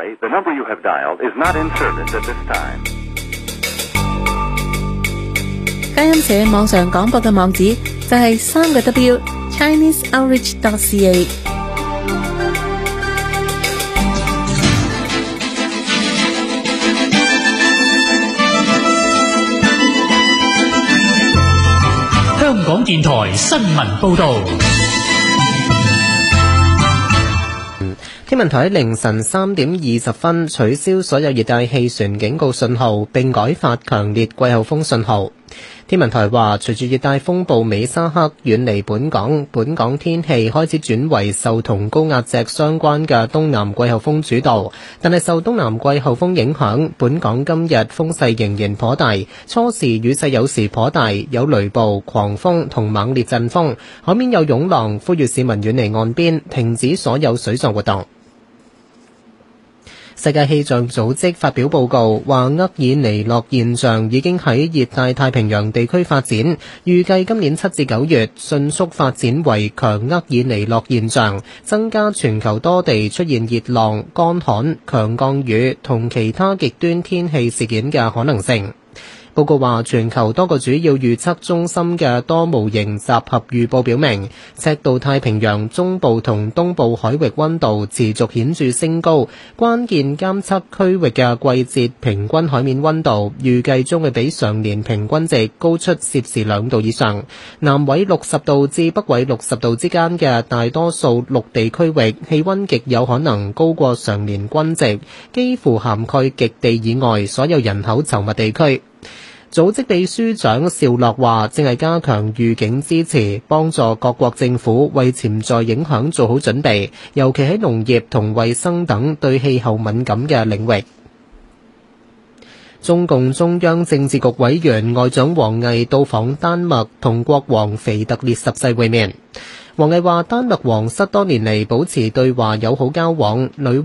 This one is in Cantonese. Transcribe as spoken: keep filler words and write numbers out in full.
sorry, the number you have dialed is not in service at this time. 佳音社網上廣播嘅網址就係三個 W Chinese Outreach dot C A。 香港電台新聞報導。 天文台凌晨三點二十分取消所有熱帶氣旋警告信號，並改發強烈季候風信號。天文台話，隨住熱帶風暴美沙克遠離本港，本港天氣開始轉為受同高壓脊相關嘅東南季候風主導，但係受東南季候風影響，本港今日風勢仍然頗大，初時雨勢有時頗大，有雷暴、狂風同猛烈陣風，海面有湧浪，呼籲市民遠離岸邊，停止所有水上活動。世界氣象組織發表報告，話厄爾尼諾現象已經喺熱帶太平洋地區發展，預計今年七至九月迅速發展為強厄爾尼諾現象，增加全球多地出現熱浪、乾旱、強降雨同其他極端天氣事件嘅可能性。報告話，全球多個主要預測中心嘅多模型集合預報表明，赤道太平洋中部同東部海域溫度持續顯著升高，關鍵監測區域嘅季節平均海面溫度預計將會比上年平均值高出攝氏兩度以上。南緯六十度至北緯六十度之間嘅大多數陸地區域氣溫極有可能高過上年均值，幾乎涵蓋極地以外所有人口稠密地區。組織秘書長邵樂話，正係加強預警支持，幫助各國政府為潛在影響做好準備，尤其喺農業同衛生等對氣候敏感嘅領域。中共中央政治局委員外長王毅到訪丹麥，同國王腓特烈十世會面。王毅話，丹麥皇室多年嚟保持對華友好交往，女